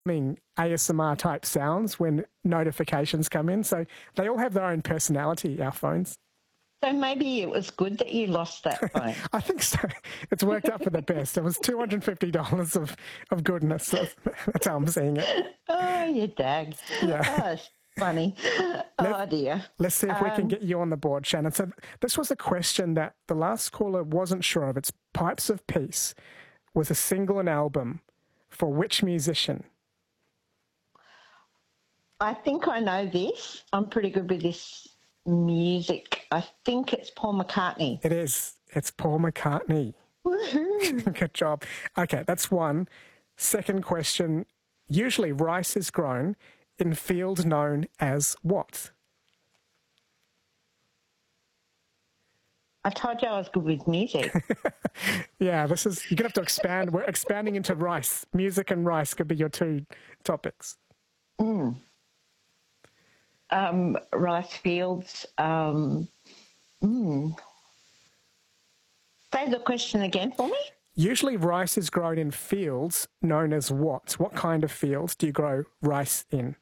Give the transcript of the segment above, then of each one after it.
ASMR type sounds when notifications come in. So they all have their own personality, our phones. So maybe it was good that you lost that phone. I think so. It's worked out for the best. It was $250 of goodness. That's how I'm seeing it. Oh, you dag. Yeah. Oh, it's funny. Oh, dear. Let's see if we can get you on the board, Shannon. So this was a question that the last caller wasn't sure of. It's Pipes of Peace was a single and album for which musician? I think I know this. I'm pretty good with this music. I think it's Paul McCartney. It is. It's Paul McCartney. Woohoo! Good job. Okay, that's one. Second question. Usually rice is grown in field known as what? I told you I was good with music. Yeah, you're going to have to expand. We're expanding into rice. Music and rice could be your two topics. Rice fields. Say the question again for me. Usually rice is grown in fields known as what? What kind of fields do you grow rice in?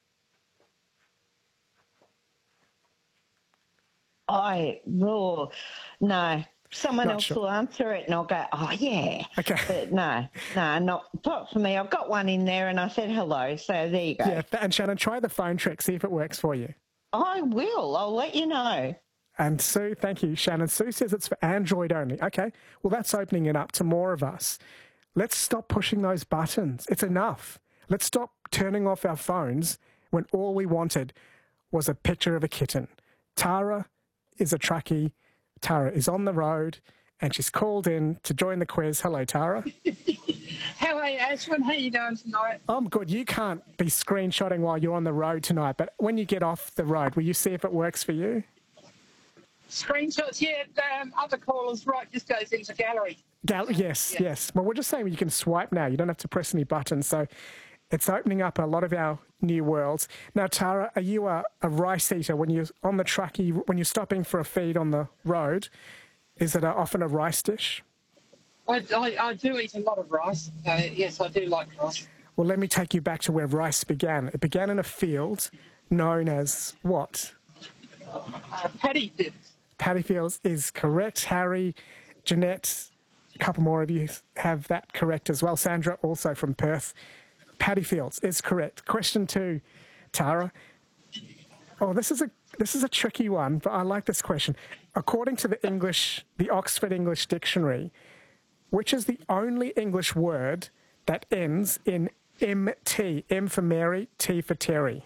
No. Someone Not else sure. will answer it and I'll go, oh, yeah. Okay. But not for me. I've got one in there and I said hello, so there you go. Yeah, and Shannon, try the phone trick, see if it works for you. I will. I'll let you know. And Sue, thank you, Shannon. Sue says it's for Android only. Okay, well, that's opening it up to more of us. Let's stop pushing those buttons. It's enough. Let's stop turning off our phones when all we wanted was a picture of a kitten. Tara is a truckie. Tara is on the road and she's called in to join the quiz. Hello, Tara. How are you, Ashwin? How are you doing tonight? I'm good. You can't be screenshotting while you're on the road tonight, but when you get off the road, will you see if it works for you? Screenshots, yeah. Other callers, right, just goes into gallery. Yes. Well, we're just saying you can swipe now. You don't have to press any buttons. So it's opening up a lot of our new worlds. Now, Tara, are you a rice eater when you're on the truckie, when you're stopping for a feed on the road? Is it often a rice dish? I do eat a lot of rice. Yes, I do like rice. Well, let me take you back to where rice began. It began in a field known as what? Paddy fields. Paddy fields is correct. Harry, Jeanette, a couple more of you have that correct as well. Sandra, also from Perth. Paddy fields is correct. Question 2, Tara. Oh, this is a tricky one, but I like this question. According to the Oxford English Dictionary, which is the only English word that ends in MT? M for Mary, T for Terry.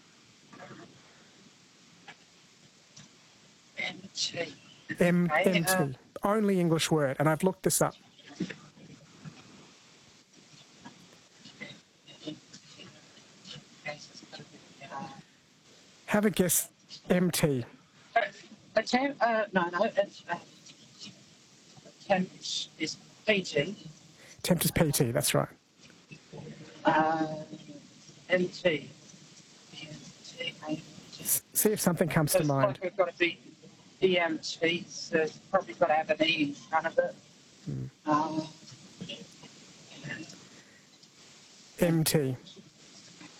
MT. MT. Only English word, and I've looked this up. Have a guess. MT. Temp is PT. Temp is PT, that's right. MT. See if something comes to mind. It's got to be EMT, so it's probably got to have an E in front of it. MT.